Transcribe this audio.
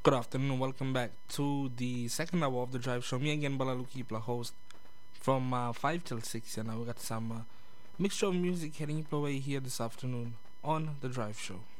Good afternoon, welcome back to the second hour of the Drive Show. Me again, Balaluki, the host from 5 till 6, and we got some mixture of music heading your way here this afternoon on the Drive Show.